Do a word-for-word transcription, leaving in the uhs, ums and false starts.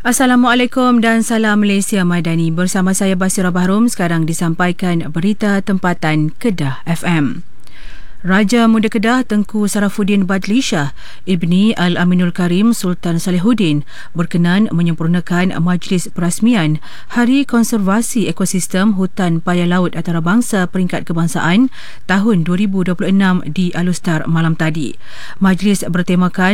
Assalamualaikum dan salam Malaysia Madani. Bersama saya Basira Bahrom, sekarang disampaikan berita tempatan Kedah F M. Raja Muda Kedah Tengku Sarafuddin Badli Shah Ibni Al-Aminul Karim Sultan Salihuddin berkenan menyempurnakan Majlis Perasmian Hari Konservasi Ekosistem Hutan Paya Laut Antarabangsa Peringkat Kebangsaan tahun dua ribu dua puluh enam di Alustar malam tadi. Majlis bertemakan